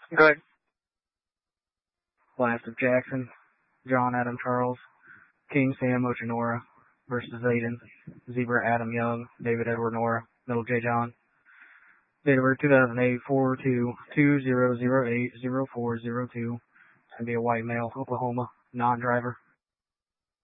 Good. Last of Jackson, John Adam Charles, King Sam Ochinora versus Aiden, Zebra Adam Young, David Edward Nora, Middle J. John. Date of birth 2008, 4/2/2008, 0402. And be a white male, Oklahoma, non-driver.